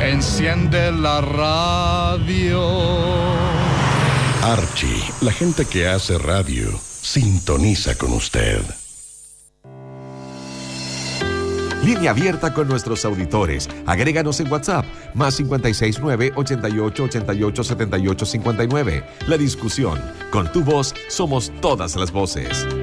Enciende la radio. Archie, la gente que hace radio, sintoniza con usted. Línea abierta con nuestros auditores. Agréganos en WhatsApp, más 569-8888-78-78-59. La discusión. Con tu voz, somos todas las voces.